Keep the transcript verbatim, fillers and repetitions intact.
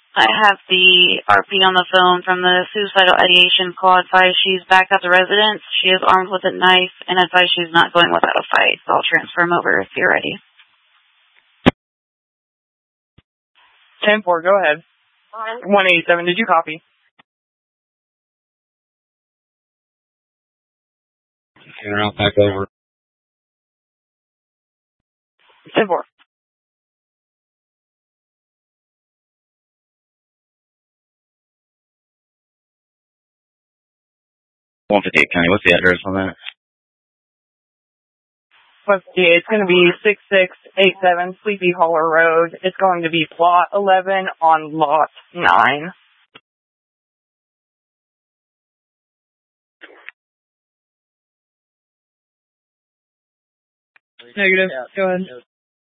I have the R P on the phone from the suicidal ideation call. Advise she's back at the residence. She is armed with a knife and advise she's not going without a fight. So I'll transfer him over if you're ready. ten four, go ahead. one eighty-seven, did you copy? And I'll back over. ten four. one fifty-eight County, what's the address on that? one fifty-eight, it's going to be six six eight seven Sleepy Hollow Road. It's going to be plot eleven on lot nine. Negative, go ahead.